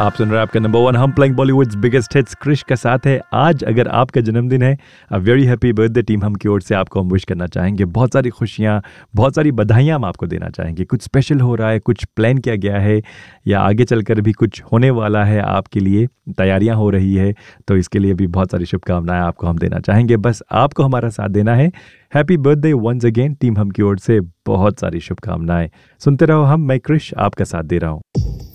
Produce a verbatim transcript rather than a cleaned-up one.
आप सुन रहे हैं आपका नंबर वन हम playing Bollywoods biggest hits Krrish का साथ है। आज अगर आपका जन्मदिन है, a very happy birthday team हम की ओर से आपको हम विश करना चाहेंगे। बहुत सारी खुशियाँ, बहुत सारी बधाइयाँ हम आपको देना चाहेंगे। कुछ स्पेशल हो रहा है, कुछ प्लान किया गया है या आगे चलकर भी कुछ होने वाला है, आपके लिए तैयारियाँ हो रही है, तो इसके लिए भी बहुत सारी शुभकामनाएं आपको हम देना चाहेंगे। बस आपको हमारा साथ देना है। Happy birthday once again team हम की ओर से बहुत सारी शुभकामनाएं। सुनते रहो हम, मैं क्रिश आपका साथ दे रहा हूँ।